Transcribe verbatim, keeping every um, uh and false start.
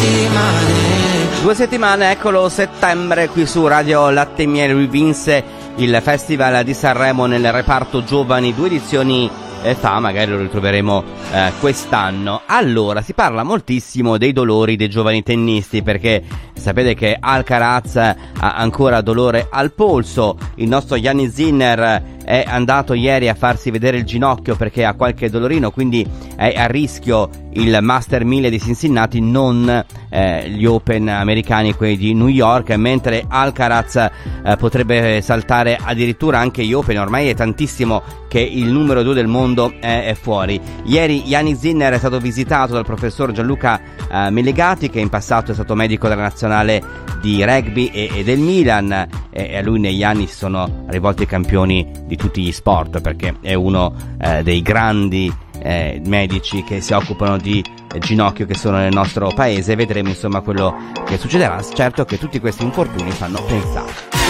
Due settimane, eccolo, settembre, qui su Radio Latte e Miele vinse il Festival di Sanremo nel reparto giovani, due edizioni eh, fa, magari lo ritroveremo eh, quest'anno. Allora, si parla moltissimo dei dolori dei giovani tennisti, perché sapete che Alcaraz ha ancora dolore al polso. Il nostro Gianni Sinner è andato ieri a farsi vedere il ginocchio perché ha qualche dolorino, quindi è a rischio il Master mille di Cincinnati, non eh, gli Open americani, quelli di New York, mentre Alcaraz eh, potrebbe saltare addirittura anche gli Open. Ormai è tantissimo che il numero due del mondo è, è fuori. Ieri Gianni Sinner è stato visitato dal professor Gianluca eh, Melegati, che in passato è stato medico della nazionale di rugby e, e del Milan, e, e a lui negli anni si sono rivolti i campioni di tutti gli sport, perché è uno eh, dei grandi eh, medici che si occupano di eh, ginocchio che sono nel nostro paese. Vedremo insomma quello che succederà. Certo che tutti questi infortuni fanno pensare.